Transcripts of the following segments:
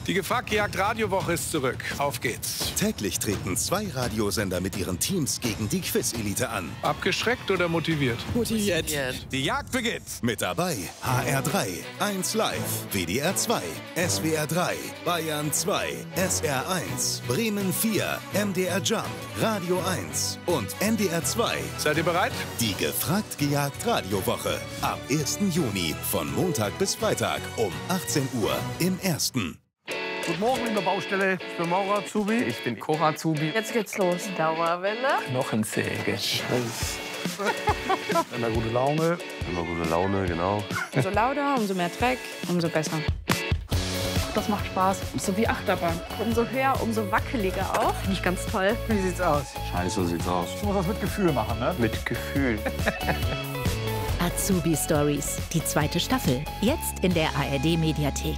Die Gefragt-Gejagt-Radiowoche ist zurück. Auf geht's. Täglich treten 2 Radiosender mit ihren Teams gegen die Quiz-Elite an. Abgeschreckt oder motiviert? Motiviert. Die Jagd beginnt. Mit dabei HR3, 1 Live, WDR 2, SWR 3, Bayern 2, SR 1, Bremen 4, MDR Jump, Radio 1 und NDR 2. Seid ihr bereit? Die Gefragt-Gejagt-Radiowoche. Am 1. Juni von Montag bis Freitag um 18 Uhr im Ersten. Guten Morgen in der Baustelle. Ich bin Maurer-Azubi. Ich bin Koch-Azubi. Jetzt geht's los. Dauerwelle. Knochensäge. Immer gute Laune. Immer gute Laune, genau. Umso lauter, umso mehr Dreck, umso besser. Das macht Spaß. So wie Achterbahn. Umso höher, umso wackeliger auch. Finde ich ganz toll. Wie sieht's aus? Scheiße, sieht's aus. Ich muss das mit Gefühl machen, ne? Mit Gefühl. Azubi Stories, die 2. Staffel. Jetzt in der ARD-Mediathek.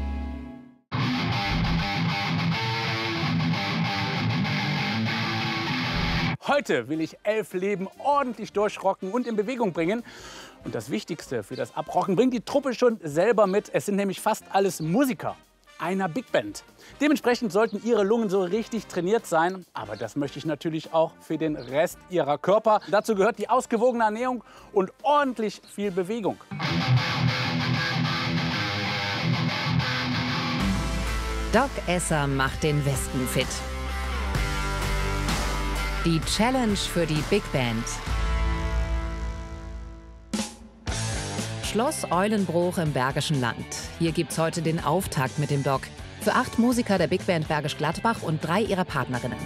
Heute will ich 11 Leben ordentlich durchrocken und in Bewegung bringen. Und das Wichtigste für das Abrocken bringt die Truppe schon selber mit. Es sind nämlich fast alles Musiker einer Big Band. Dementsprechend sollten ihre Lungen so richtig trainiert sein. Aber das möchte ich natürlich auch für den Rest ihrer Körper. Dazu gehört die ausgewogene Ernährung und ordentlich viel Bewegung. Doc Esser macht den Westen fit. Die Challenge für die Big Band. Schloss Eulenbruch im Bergischen Land. Hier gibt's heute den Auftakt mit dem Doc. Für 8 Musiker der Big Band Bergisch Gladbach und 3 ihrer Partnerinnen.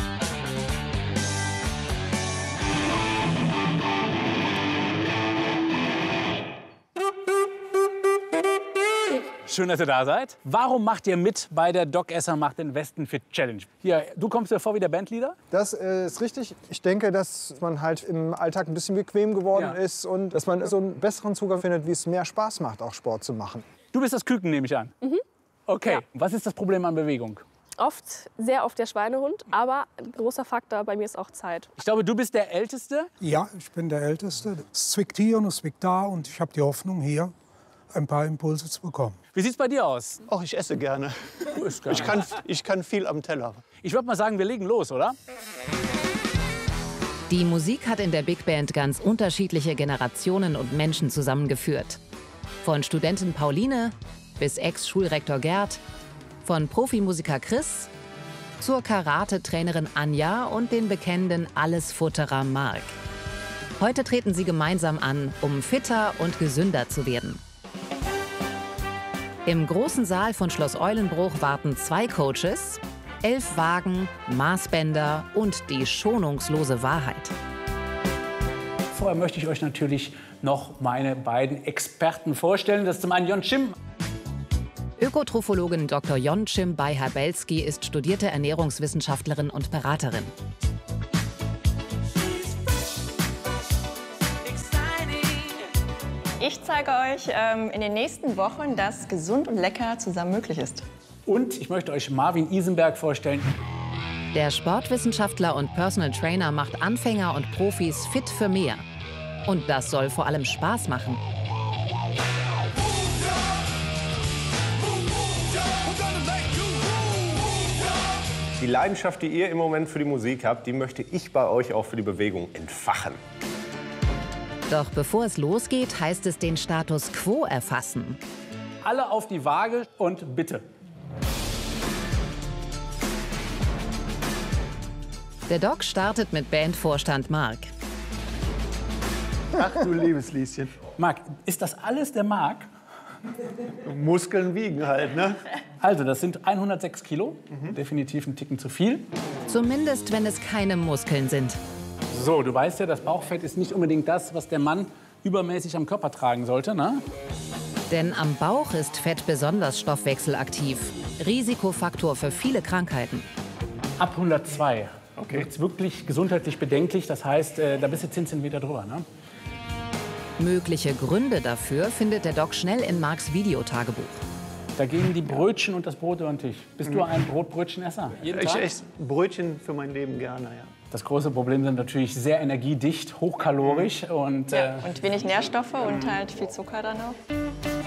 Schön, dass ihr da seid. Warum macht ihr mit bei der Doc Esser macht den Westen fit Challenge? Hier, du kommst dir vor wie der Bandleader? Das ist richtig. Ich denke, dass man halt im Alltag ein bisschen bequem geworden ist und dass man so einen besseren Zugang findet, wie es mehr Spaß macht, auch Sport zu machen. Du bist das Küken, nehme ich an. Okay, ja. Was ist das Problem an Bewegung? Sehr oft der Schweinehund, aber ein großer Faktor bei mir ist auch Zeit. Ich glaube, du bist der Älteste? Ja, ich bin der Älteste. Es zwickt hier und es zwickt da und ich habe die Hoffnung, hier ein paar Impulse zu bekommen. Wie sieht's bei dir aus? Ach, ich esse gerne. Du isst gerne. Ich kann viel am Teller. Ich würde mal sagen, wir legen los, oder? Die Musik hat in der Big Band ganz unterschiedliche Generationen und Menschen zusammengeführt. Von Studentin Pauline bis Ex-Schulrektor Gerd, von Profimusiker Chris zur Karate-Trainerin Anja und den bekennenden Allesfutterer Marc. Heute treten sie gemeinsam an, um fitter und gesünder zu werden. Im großen Saal von Schloss Eulenbruch warten 2 Coaches, 11 Wagen, Maßbänder und die schonungslose Wahrheit. Vorher möchte ich euch natürlich noch meine beiden Experten vorstellen. Das ist zum einen Jon Schim. Ökotrophologin Dr. Jon Schim Beihabelski ist studierte Ernährungswissenschaftlerin und Beraterin. Ich zeige euch in den nächsten Wochen, dass gesund und lecker zusammen möglich ist. Und ich möchte euch Marvin Isenberg vorstellen. Der Sportwissenschaftler und Personal Trainer macht Anfänger und Profis fit für mehr. Und das soll vor allem Spaß machen. Die Leidenschaft, die ihr im Moment für die Musik habt, die möchte ich bei euch auch für die Bewegung entfachen. Doch bevor es losgeht, heißt es den Status quo erfassen. Alle auf die Waage und bitte. Der Doc startet mit Bandvorstand Marc. Ach du liebes Lieschen. Marc, ist das alles der Marc? Muskeln wiegen halt, ne? Also, das sind 106 Kilo. Definitiv ein Ticken zu viel. Zumindest, wenn es keine Muskeln sind. So, du weißt ja, das Bauchfett ist nicht unbedingt das, was der Mann übermäßig am Körper tragen sollte, ne? Denn am Bauch ist Fett besonders stoffwechselaktiv. Risikofaktor für viele Krankheiten. Ab 102. Okay. Wird's wirklich gesundheitlich bedenklich. Das heißt, da bist du 10 cm drüber, ne? Mögliche Gründe dafür findet der Doc schnell in Marcs Videotagebuch. Da gehen die Brötchen und das Brot über den Tisch. Bist du ein Brotbrötchenesser? Jeden Tag? Ich esse Brötchen für mein Leben gerne, ja. Das große Problem sind natürlich sehr energiedicht, hochkalorisch und und wenig Nährstoffe und halt viel Zucker dann auch.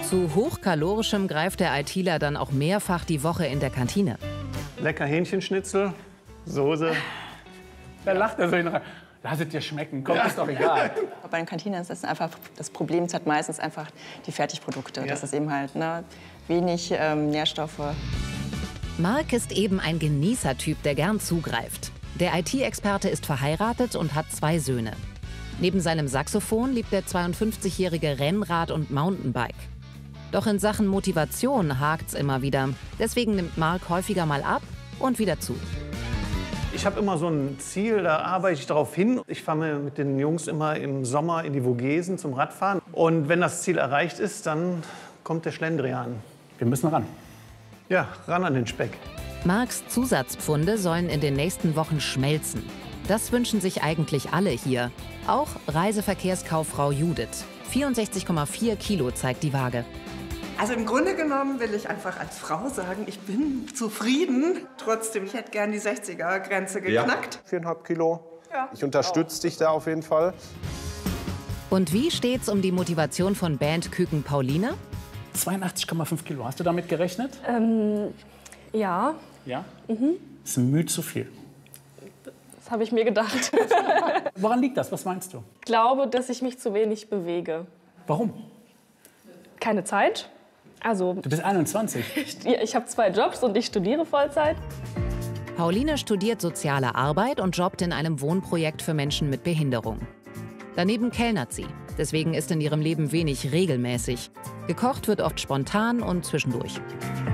Zu hochkalorischem greift der ITler dann auch mehrfach die Woche in der Kantine. Lecker Hähnchenschnitzel, Soße. Da lacht er so hin rein. Lass es dir schmecken, komm, ist doch egal. Bei den Kantinen ist einfach das Problem ist halt meistens einfach die Fertigprodukte. Das ist eben halt wenig Nährstoffe. Marc ist eben ein Genießertyp, der gern zugreift. Der IT-Experte ist verheiratet und hat 2 Söhne. Neben seinem Saxophon liebt der 52-jährige Rennrad und Mountainbike. Doch in Sachen Motivation hakt's immer wieder. Deswegen nimmt Marc häufiger mal ab und wieder zu. Ich habe immer so ein Ziel, da arbeite ich darauf hin. Ich fahre mit den Jungs immer im Sommer in die Vogesen zum Radfahren. Und wenn das Ziel erreicht ist, dann kommt der Schlendrian. Wir müssen ran. Ja, ran an den Speck. Marcs Zusatzpfunde sollen in den nächsten Wochen schmelzen. Das wünschen sich eigentlich alle hier. Auch Reiseverkehrskauffrau Judith. 64,4 Kilo zeigt die Waage. Also im Grunde genommen will ich einfach als Frau sagen, ich bin zufrieden. Trotzdem, ich hätte gern die 60er-Grenze geknackt. Ja. 4,5 Kilo. Ja. Ich unterstütze dich da auf jeden Fall. Und wie steht's um die Motivation von Band Küken Pauline? 82,5 Kilo. Hast du damit gerechnet? Ja. Ja? Mhm. Das ist ein Mühe zu viel. Das habe ich mir gedacht. Woran liegt das? Was meinst du? Ich glaube, dass ich mich zu wenig bewege. Warum? Keine Zeit. Also, du bist 21. Ich habe 2 Jobs und ich studiere Vollzeit. Pauline studiert soziale Arbeit und jobbt in einem Wohnprojekt für Menschen mit Behinderung. Daneben kellnert sie. Deswegen ist in ihrem Leben wenig regelmäßig. Gekocht wird oft spontan und zwischendurch.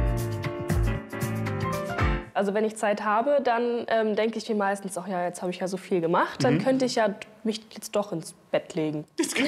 Also wenn ich Zeit habe, dann denke ich mir meistens, ach ja, jetzt habe ich ja so viel gemacht, dann könnte ich ja mich jetzt doch ins Bett legen.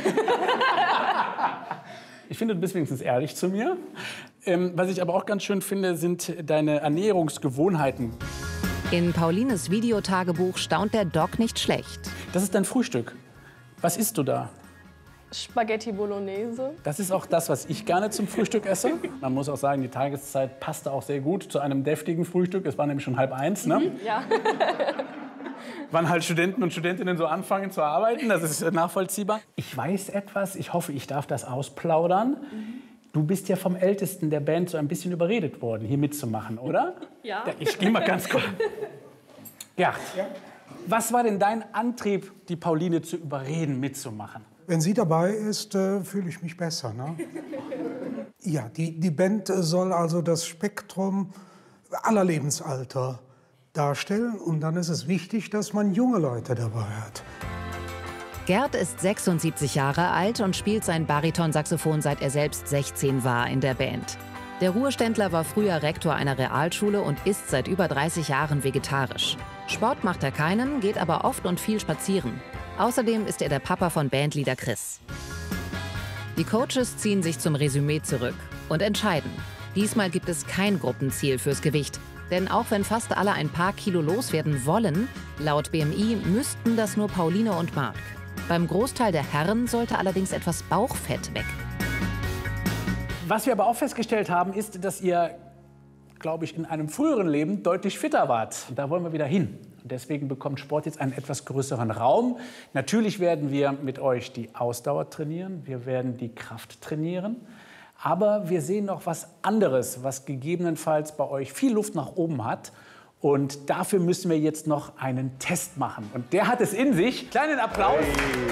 Ich finde, du bist wenigstens ehrlich zu mir. Was ich aber auch ganz schön finde, sind deine Ernährungsgewohnheiten. In Paulines Videotagebuch staunt der Doc nicht schlecht. Das ist dein Frühstück. Was isst du da? Spaghetti Bolognese. Das ist auch das, was ich gerne zum Frühstück esse. Man muss auch sagen, die Tageszeit passte auch sehr gut zu einem deftigen Frühstück. Es war nämlich schon 12:30, ne? Ja. Wann halt Studenten und Studentinnen so anfangen zu arbeiten, das ist nachvollziehbar. Ich weiß etwas, ich hoffe, ich darf das ausplaudern. Du bist ja vom Ältesten der Band so ein bisschen überredet worden, hier mitzumachen, oder? Ja. Ich gehe mal ganz kurz. Gerd, was war denn dein Antrieb, die Pauline zu überreden, mitzumachen? Wenn sie dabei ist, fühle ich mich besser. Ne? Ja, die Band soll also das Spektrum aller Lebensalter darstellen. Und dann ist es wichtig, dass man junge Leute dabei hat. Gerd ist 76 Jahre alt und spielt sein Baritonsaxophon, seit er selbst 16 war in der Band. Der Ruheständler war früher Rektor einer Realschule und ist seit über 30 Jahren vegetarisch. Sport macht er keinen, geht aber oft und viel spazieren. Außerdem ist er der Papa von Bandleader Chris. Die Coaches ziehen sich zum Resümee zurück und entscheiden. Diesmal gibt es kein Gruppenziel fürs Gewicht. Denn auch wenn fast alle ein paar Kilo loswerden wollen, laut BMI müssten das nur Pauline und Marc. Beim Großteil der Herren sollte allerdings etwas Bauchfett weg. Was wir aber auch festgestellt haben, ist, dass ihr, glaube ich, in einem früheren Leben deutlich fitter wart. Und da wollen wir wieder hin. Und deswegen bekommt Sport jetzt einen etwas größeren Raum. Natürlich werden wir mit euch die Ausdauer trainieren, wir werden die Kraft trainieren. Aber wir sehen noch was anderes, was gegebenenfalls bei euch viel Luft nach oben hat. Und dafür müssen wir jetzt noch einen Test machen. Und der hat es in sich. Kleinen Applaus. Hey.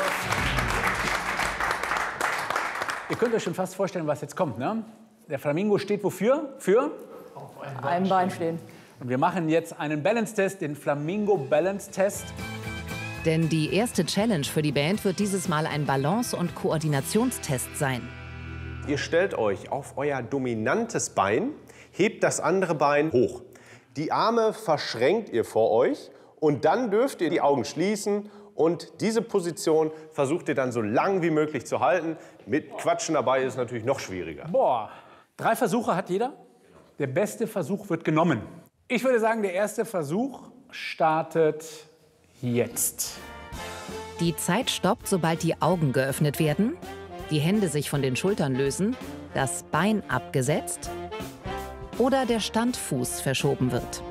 Ihr könnt euch schon fast vorstellen, was jetzt kommt, ne? Der Flamingo steht wofür? Für? Auf einem Bein stehen. Und wir machen jetzt einen Balance-Test, den Flamingo Balance-Test. Denn die erste Challenge für die Band wird dieses Mal ein Balance- und Koordinationstest sein. Ihr stellt euch auf euer dominantes Bein, hebt das andere Bein hoch. Die Arme verschränkt ihr vor euch und dann dürft ihr die Augen schließen und diese Position versucht ihr dann so lang wie möglich zu halten. Mit Quatschen dabei ist es natürlich noch schwieriger. Boah, 3 Versuche hat jeder. Der beste Versuch wird genommen. Ich würde sagen, der erste Versuch startet jetzt. Die Zeit stoppt, sobald die Augen geöffnet werden, die Hände sich von den Schultern lösen, das Bein abgesetzt oder der Standfuß verschoben wird.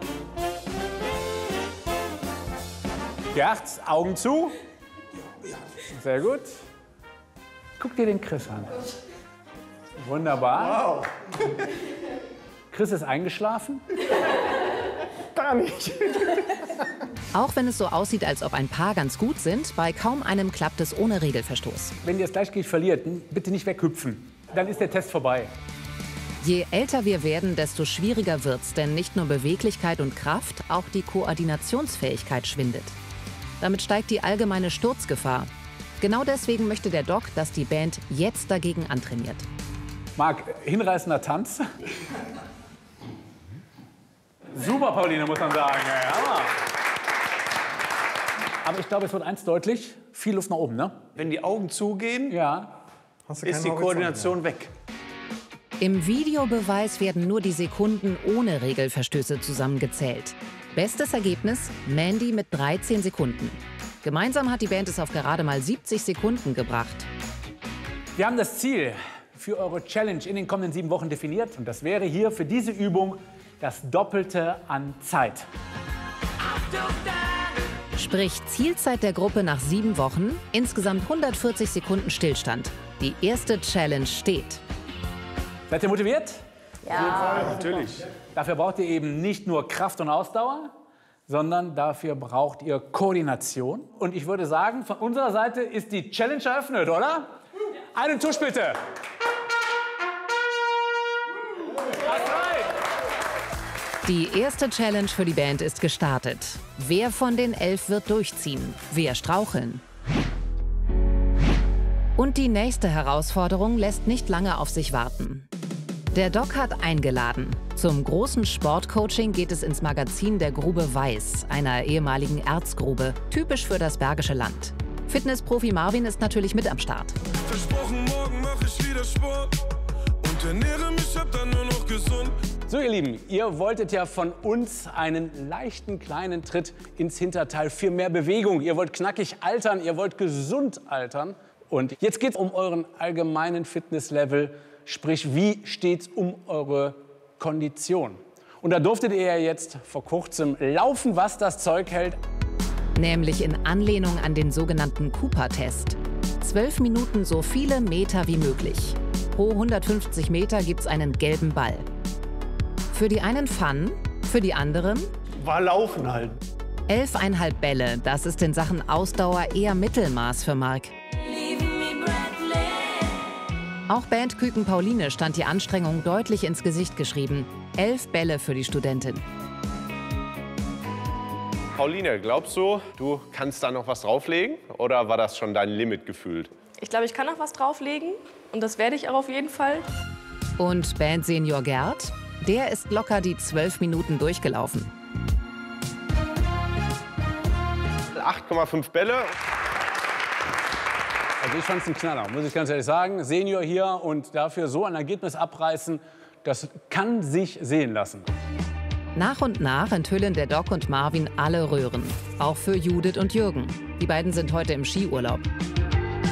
Gerd, Augen zu. Sehr gut. Guck dir den Chris an. Wunderbar. Wow. Chris ist eingeschlafen? Gar nicht. Auch wenn es so aussieht, als ob ein paar ganz gut sind, bei kaum einem klappt es ohne Regelverstoß. Wenn ihr das Gleichgewicht verliert, bitte nicht weghüpfen. Dann ist der Test vorbei. Je älter wir werden, desto schwieriger wird's, denn nicht nur Beweglichkeit und Kraft, auch die Koordinationsfähigkeit schwindet. Damit steigt die allgemeine Sturzgefahr. Genau deswegen möchte der Doc, dass die Band jetzt dagegen antrainiert. Marc, hinreißender Tanz. Super, Pauline, muss man sagen. Ja. Aber ich glaube, es wird eins deutlich, viel Luft nach oben, ne? Wenn die Augen zugehen, ja, ist die Koordination weg. Im Videobeweis werden nur die Sekunden ohne Regelverstöße zusammengezählt. Bestes Ergebnis, Mandy mit 13 Sekunden. Gemeinsam hat die Band es auf gerade mal 70 Sekunden gebracht. Wir haben das Ziel für eure Challenge in den kommenden 7 Wochen definiert. Und das wäre hier für diese Übung das Doppelte an Zeit. Sprich, Zielzeit der Gruppe nach 7 Wochen, insgesamt 140 Sekunden Stillstand. Die erste Challenge steht. Seid ihr motiviert? Ja. Natürlich. Dafür braucht ihr eben nicht nur Kraft und Ausdauer, sondern dafür braucht ihr Koordination. Und ich würde sagen, von unserer Seite ist die Challenge eröffnet, oder? Einen Tusch bitte. Die erste Challenge für die Band ist gestartet. Wer von den 11 wird durchziehen? Wer straucheln? Und die nächste Herausforderung lässt nicht lange auf sich warten. Der Doc hat eingeladen. Zum großen Sportcoaching geht es ins Magazin der Grube Weiß, einer ehemaligen Erzgrube, typisch für das Bergische Land. Fitnessprofi Marvin ist natürlich mit am Start. Versprochen, morgen mache ich wieder Sport und ernähre mich ab dann nur noch gesund. So, ihr Lieben, ihr wolltet ja von uns einen leichten kleinen Tritt ins Hinterteil für mehr Bewegung. Ihr wollt knackig altern, ihr wollt gesund altern. Und jetzt geht es um euren allgemeinen Fitnesslevel. Sprich, wie steht's um eure Kondition? Und da durftet ihr ja jetzt vor kurzem laufen, was das Zeug hält. Nämlich in Anlehnung an den sogenannten Cooper-Test. 12 Minuten so viele Meter wie möglich. Pro 150 Meter gibt's einen gelben Ball. Für die einen Fun, für die anderen war Laufen halt. 11,5 Bälle, das ist in Sachen Ausdauer eher Mittelmaß für Marc. Auch Bandküken Pauline stand die Anstrengung deutlich ins Gesicht geschrieben. 11 Bälle für die Studentin. Pauline, glaubst du, du kannst da noch was drauflegen? Oder war das schon dein Limit gefühlt? Ich glaube, ich kann noch was drauflegen. Und das werde ich auch auf jeden Fall. Und Bandsenior Gerd? Der ist locker die 12 Minuten durchgelaufen. 8,5 Bälle. Also ich fand es ein Knaller, muss ich ganz ehrlich sagen. Senior hier und dafür so ein Ergebnis abreißen, das kann sich sehen lassen. Nach und nach enthüllen der Doc und Marvin alle Röhren. Auch für Judith und Jürgen. Die beiden sind heute im Skiurlaub.